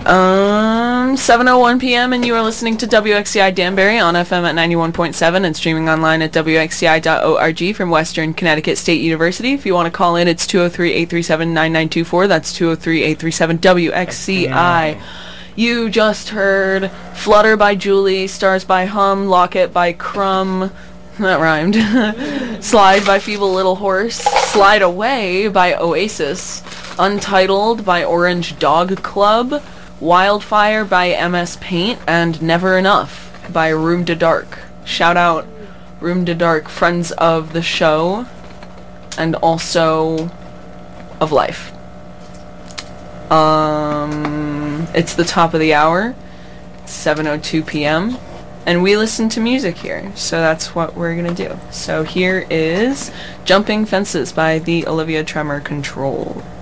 7:01 p.m. and you are listening to WXCI Danbury on FM at 91.7 and streaming online at WXCI.org from Western Connecticut State University. If you want to call in, it's 203-837-9924. That's 203-837-WXCI. You just heard Flutter by Julie, Stars by Hum, Locket by Crumb, that rhymed, Slide by Feeble Little Horse, Slide Away by Oasis, Untitled by Orange Dog Club, Wildfire by MS Paint, and Never Enough by Room to Dark. Shout out Room to Dark, friends of the show, and also of life. It's the top of the hour, 7:02 p.m., and we listen to music here, so that's what we're gonna do. So here is Jumping Fences by the Olivia Tremor Control.